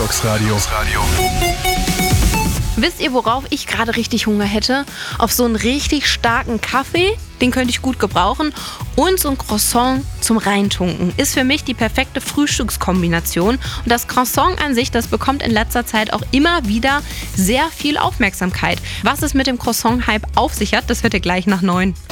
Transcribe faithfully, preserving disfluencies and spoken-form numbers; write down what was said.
Deluxe Radio. Wisst ihr, worauf ich gerade richtig Hunger hätte? Auf so einen richtig starken Kaffee, den könnte ich gut gebrauchen, und so ein Croissant zum Reintunken. Ist für mich die perfekte Frühstückskombination. Und das Croissant an sich, das bekommt in letzter Zeit auch immer wieder sehr viel Aufmerksamkeit. Was es mit dem Croissant-Hype auf sich hat, das hört ihr gleich nach neun.